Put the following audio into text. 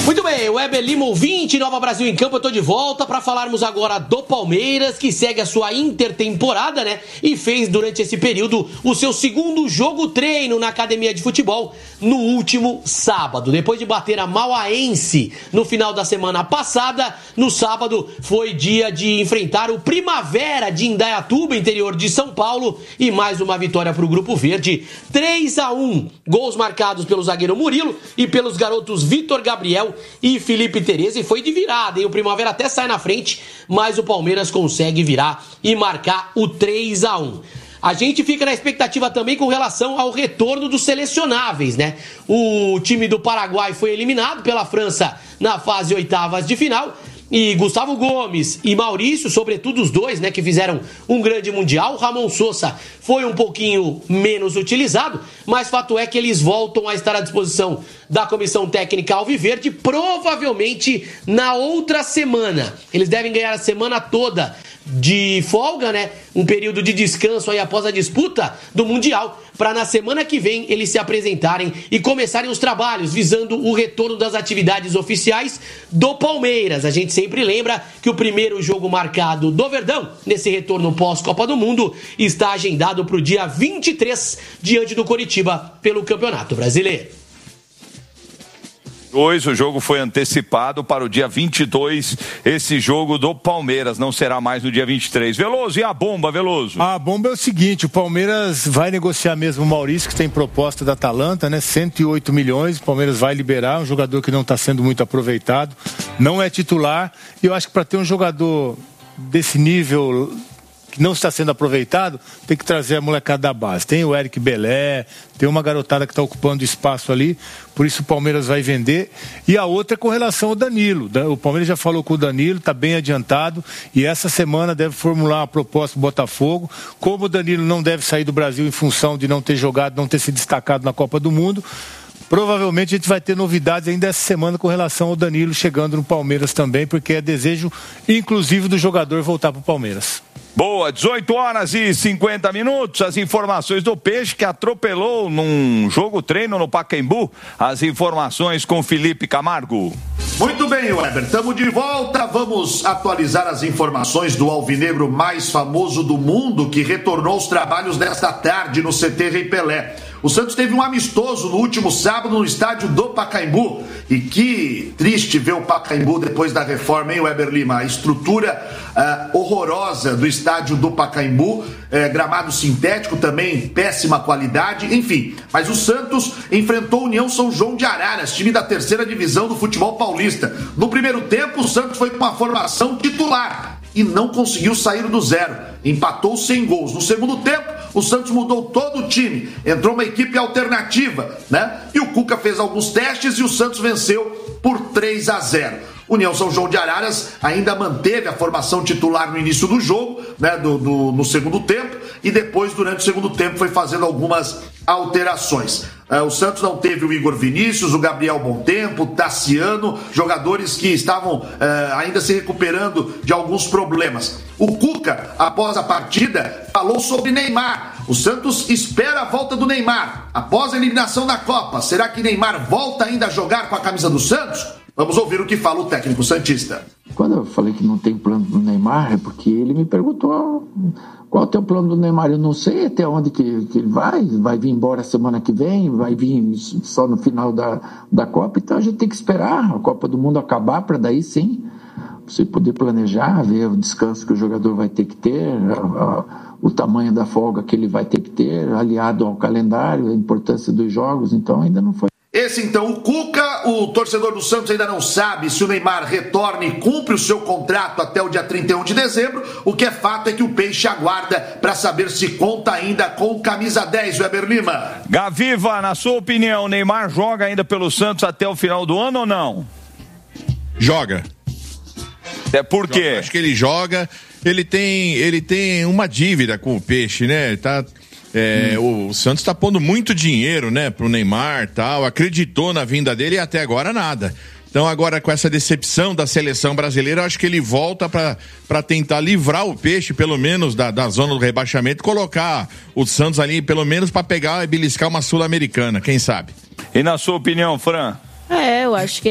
Muito bem, Weber Lima, ouvinte, Nova Brasil em Campo, eu tô de volta para falarmos agora do Palmeiras, que segue a sua intertemporada, né? E fez durante esse período o seu segundo jogo treino na academia de futebol no último sábado. Depois de bater a Mauaense no final da semana passada, no sábado foi dia de enfrentar o Primavera de Indaiatuba, interior de São Paulo, e mais uma vitória para o Grupo Verde, 3-1. Gols marcados pelo zagueiro Murilo e pelos garotos Vitor Gabriel e Felipe Tereza, e foi de virada, hein? O Primavera até sai na frente, mas o Palmeiras consegue virar e marcar o 3-1. A gente fica na expectativa também com relação ao retorno dos selecionáveis, né? O time do Paraguai foi eliminado pela França na fase oitavas de final, e Gustavo Gomes e Maurício, sobretudo os dois, né, que fizeram um grande mundial. Ramon Sosa foi um pouquinho menos utilizado, mas fato é que eles voltam a estar à disposição da comissão técnica alviverde, provavelmente na outra semana. Eles devem ganhar a semana toda de folga, né? Um período de descanso aí após a disputa do Mundial, para na semana que vem eles se apresentarem e começarem os trabalhos visando o retorno das atividades oficiais do Palmeiras. A gente sempre lembra que o primeiro jogo marcado do Verdão, nesse retorno pós-Copa do Mundo, está agendado para o dia 23, diante do Coritiba, pelo Campeonato Brasileiro. O jogo foi antecipado para o dia 22, esse jogo do Palmeiras, não será mais no dia 23. Veloso, e a bomba, Veloso? A bomba é o seguinte, o Palmeiras vai negociar mesmo o Maurício, que tem proposta da Atalanta, né? 108 milhões, o Palmeiras vai liberar, um jogador que não está sendo muito aproveitado, não é titular, e eu acho que para ter um jogador desse nível que não está sendo aproveitado, tem que trazer a molecada da base. Tem o Eric Belé, tem uma garotada que está ocupando espaço ali, por isso o Palmeiras vai vender. E a outra é com relação ao Danilo. O Palmeiras já falou com o Danilo, está bem adiantado, e essa semana deve formular uma proposta do Botafogo. Como o Danilo não deve sair do Brasil em função de não ter jogado, não ter se destacado na Copa do Mundo, provavelmente a gente vai ter novidades ainda essa semana com relação ao Danilo chegando no Palmeiras também, porque é desejo, inclusive, do jogador voltar para o Palmeiras. Boa, 18h50, as informações do Peixe que atropelou num jogo treino no Pacaembu. As informações com Felipe Camargo. Muito bem, Weber, estamos de volta, vamos atualizar as informações do alvinegro mais famoso do mundo, que retornou aos trabalhos nesta tarde no CT Rei Pelé. O Santos teve um amistoso no último sábado no estádio do Pacaembu, e que triste ver o Pacaembu depois da reforma, hein, Weber Lima? A estrutura horrorosa do estádio do Pacaembu, gramado sintético também, péssima qualidade, enfim. Mas o Santos enfrentou a União São João de Araras, time da terceira divisão do futebol paulista. No primeiro tempo, o Santos foi com uma formação titular e não conseguiu sair do zero. Empatou sem gols. No segundo tempo, o Santos mudou todo o time. Entrou uma equipe alternativa, né? E o Cuca fez alguns testes e o Santos venceu por 3-0. União São João de Araras ainda manteve a formação titular no início do jogo, né, no segundo tempo, e depois, durante o segundo tempo, foi fazendo algumas alterações. O Santos não teve o Igor Vinícius, o Gabriel Bontempo, o Tassiano, jogadores que estavam ainda se recuperando de alguns problemas. O Cuca, após a partida, falou sobre Neymar. O Santos espera a volta do Neymar após a eliminação da Copa. Será que Neymar volta ainda a jogar com a camisa do Santos? Vamos ouvir o que fala o técnico santista. Quando eu falei que não tem plano do Neymar, é porque ele me perguntou qual é o teu plano do Neymar. Eu não sei até onde que ele vai vir embora semana que vem, vai vir só no final da Copa, então a gente tem que esperar a Copa do Mundo acabar para daí sim você poder planejar, ver o descanso que o jogador vai ter que ter, o tamanho da folga que ele vai ter que ter, aliado ao calendário, a importância dos jogos, então ainda não foi. Esse então, o Cuca, o torcedor do Santos ainda não sabe se o Neymar retorna e cumpre o seu contrato até o dia 31 de dezembro. O que é fato é que o Peixe aguarda para saber se conta ainda com camisa 10, Weber Lima. Gaviva, na sua opinião, o Neymar joga ainda pelo Santos até o final do ano ou não? Joga. É por quê? Acho que ele joga, ele tem uma dívida com o Peixe, né? O Santos está pondo muito dinheiro, né, pro Neymar, tal, acreditou na vinda dele e até agora nada. Então agora com essa decepção da seleção brasileira, eu acho que ele volta para tentar livrar o Peixe, pelo menos da zona do rebaixamento, colocar o Santos ali, pelo menos para pegar e beliscar uma Sul-Americana, quem sabe? E na sua opinião, Fran? Eu acho que